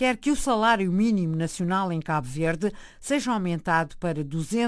quer que o salário mínimo nacional em Cabo Verde seja aumentado para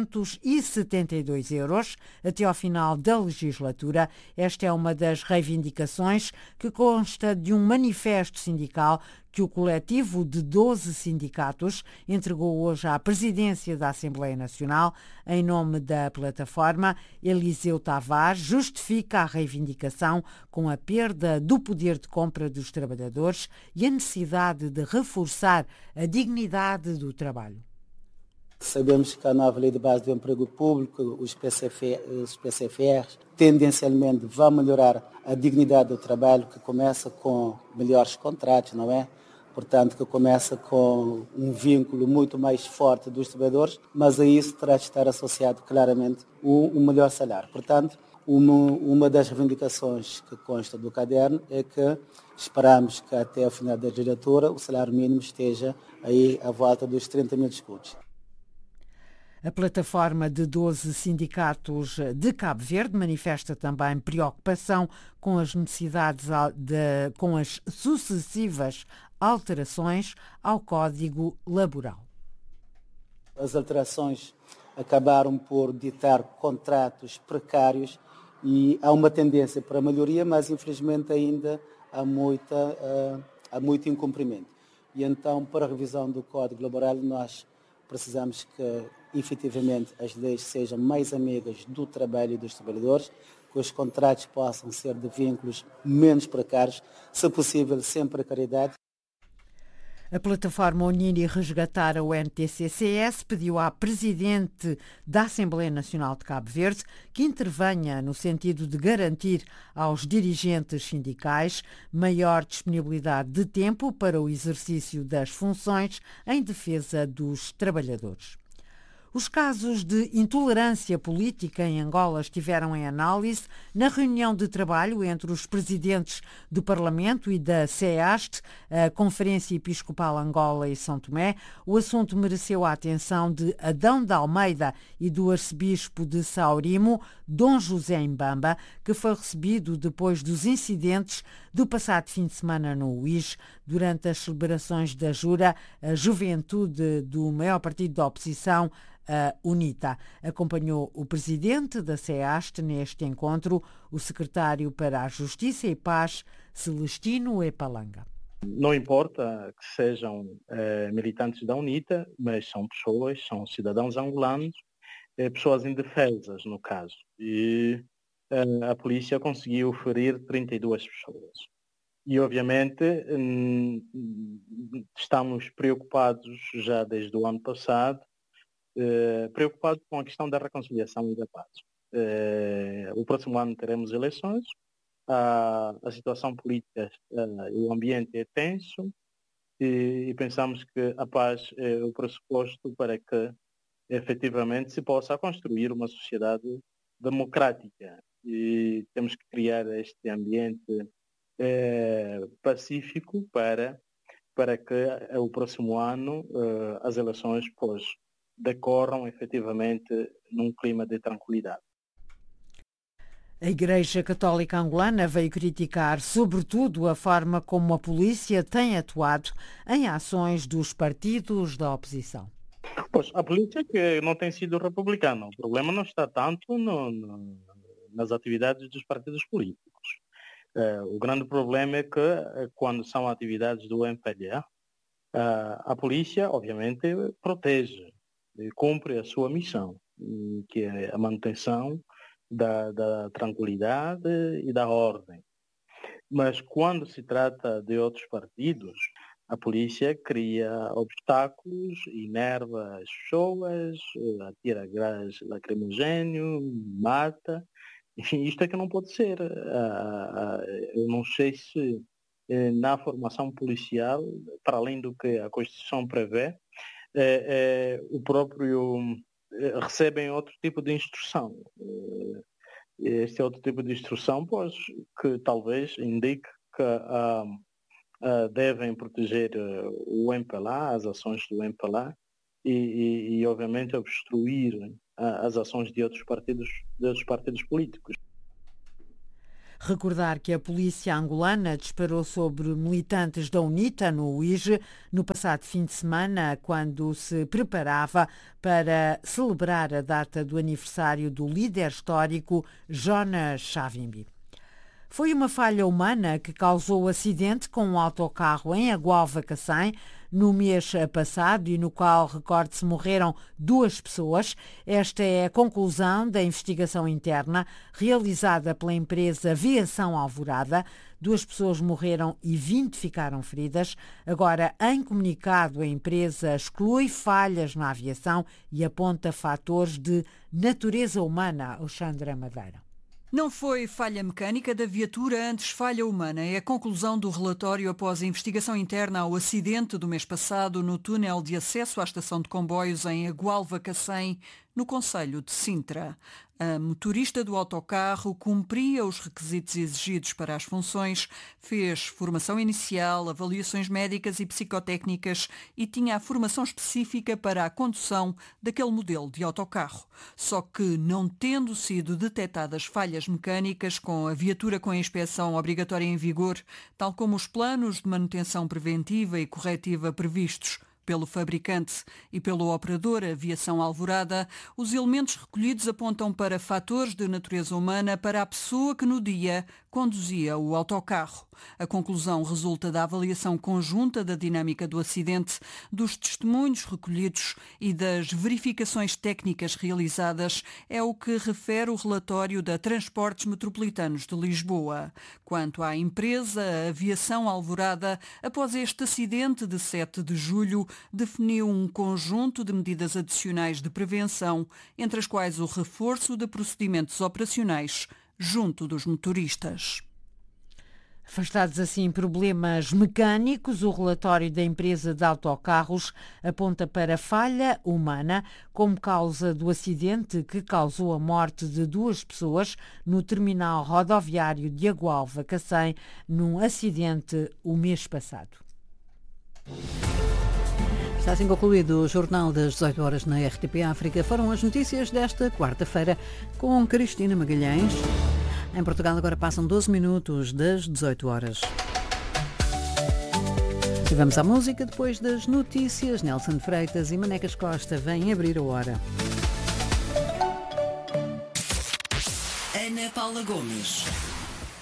272 euros até ao final da legislatura. Esta é uma das reivindicações que consta de um manifesto sindical que o coletivo de 12 sindicatos entregou hoje à presidência da Assembleia Nacional. Em nome da plataforma, Eliseu Tavares justifica a reivindicação com a perda do poder de compra dos trabalhadores e a necessidade de reforçar a dignidade do trabalho. Sabemos que a nova Lei de Base do Emprego Público, os PCFRs, tendencialmente vão melhorar a dignidade do trabalho, que começa com melhores contratos, não é? Portanto, que começa com um vínculo muito mais forte dos trabalhadores, mas a isso terá de estar associado claramente um melhor salário. Portanto, uma das reivindicações que consta do caderno é que esperamos que até o final da legislatura o salário mínimo esteja aí à volta dos 30 mil escudos. A plataforma de 12 sindicatos de Cabo Verde manifesta também preocupação com as necessidades com as sucessivas alterações ao Código Laboral. As alterações acabaram por ditar contratos precários e há uma tendência para a melhoria, mas infelizmente ainda há muito incumprimento. E então, para a revisão do Código Laboral, nós precisamos que efetivamente as leis sejam mais amigas do trabalho e dos trabalhadores, que os contratos possam ser de vínculos menos precários, se possível sem precariedade. A plataforma Unir e Resgatar a UNTCCS pediu à Presidente da Assembleia Nacional de Cabo Verde que intervenha no sentido de garantir aos dirigentes sindicais maior disponibilidade de tempo para o exercício das funções em defesa dos trabalhadores. Os casos de intolerância política em Angola estiveram em análise na reunião de trabalho entre os presidentes do Parlamento e da CEAST, a Conferência Episcopal Angola e São Tomé. O assunto mereceu a atenção de Adão de Almeida e do arcebispo de Saurimo, Dom José Mbamba, que foi recebido depois dos incidentes do passado fim de semana no UIS. Durante as celebrações da Jura, a juventude do maior partido da oposição, a UNITA, acompanhou o presidente da CEAST neste encontro, o secretário para a Justiça e Paz, Celestino Epalanga. Não importa que sejam militantes da UNITA, mas são pessoas, são cidadãos angolanos, pessoas indefesas no caso. E a polícia conseguiu ferir 32 pessoas. E obviamente estamos preocupados já desde o ano passado, preocupado com a questão da reconciliação e da paz. O próximo ano teremos eleições, a situação política e o ambiente é tenso e pensamos que a paz é o pressuposto para que efetivamente se possa construir uma sociedade democrática e temos que criar este ambiente pacífico para que o próximo ano as eleições decorram efetivamente num clima de tranquilidade. A Igreja Católica Angolana veio criticar, sobretudo, a forma como a polícia tem atuado em ações dos partidos da oposição. Pois, a polícia que não tem sido republicana. O problema não está tanto nas atividades dos partidos políticos. O grande problema é que, quando são atividades do MPLA, a polícia, obviamente, protege e cumpre a sua missão, que é a manutenção da tranquilidade e da ordem. Mas quando se trata de outros partidos, a polícia cria obstáculos, enerva as pessoas, atira gás lacrimogéneo, mata. E isto é que não pode ser. Eu não sei se na formação policial, para além do que a Constituição prevê, o próprio recebem outro tipo de instrução. Este outro tipo de instrução, pois, que talvez indique que devem proteger o MPLA, as ações do MPLA, e obviamente obstruir as ações de outros partidos políticos. Recordar que a polícia angolana disparou sobre militantes da UNITA no Uíge no passado fim de semana, quando se preparava para celebrar a data do aniversário do líder histórico Jonas Savimbi. Foi uma falha humana que causou o acidente com um autocarro em Agualva-Cacém no mês passado e no qual, recorde-se, morreram 2 pessoas. Esta é a conclusão da investigação interna realizada pela empresa Aviação Alvorada. 2 pessoas morreram e 20 ficaram feridas. Agora, em comunicado, a empresa exclui falhas na aviação e aponta fatores de natureza humana. Alexandra Madeira. Não foi falha mecânica da viatura, antes falha humana. É a conclusão do relatório após a investigação interna ao acidente do mês passado no túnel de acesso à estação de comboios em Agualva-Cacém, no concelho de Sintra. A motorista do autocarro cumpria os requisitos exigidos para as funções, fez formação inicial, avaliações médicas e psicotécnicas e tinha a formação específica para a condução daquele modelo de autocarro. Só que, não tendo sido detectadas falhas mecânicas com a viatura com a inspeção obrigatória em vigor, tal como os planos de manutenção preventiva e corretiva previstos pelo fabricante e pelo operador Aviação Alvorada, os elementos recolhidos apontam para fatores de natureza humana para a pessoa que no dia conduzia o autocarro. A conclusão resulta da avaliação conjunta da dinâmica do acidente, dos testemunhos recolhidos e das verificações técnicas realizadas, é o que refere o relatório da Transportes Metropolitanos de Lisboa. Quanto à empresa, a Aviação Alvorada, após este acidente de 7 de julho, definiu um conjunto de medidas adicionais de prevenção, entre as quais o reforço de procedimentos operacionais junto dos motoristas. Afastados assim problemas mecânicos, o relatório da empresa de autocarros aponta para falha humana como causa do acidente que causou a morte de 2 pessoas no terminal rodoviário de Agualva-Cacém, num acidente o mês passado. Está assim concluído o Jornal das 18 horas na RTP África. Foram as notícias desta quarta-feira com Cristina Magalhães. Em Portugal agora passam 12 minutos das 18 horas. E vamos à música depois das notícias. Nelson Freitas e Manecas Costa vêm abrir a hora. Ana Paula Gomes.